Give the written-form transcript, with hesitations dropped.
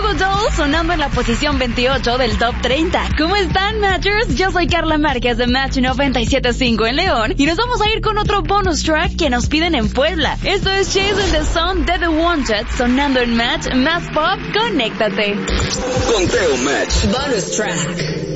Goo Goo Dolls sonando en la posición 28 del Top 30. ¿Cómo están, Matchers? Yo soy Carla Márquez de Match 97.5 en León y nos vamos a ir con otro bonus track que nos piden en Puebla. Esto es Chasing the Sun de The Wanted sonando en Match, más pop, conéctate. Conteo Match. Bonus track.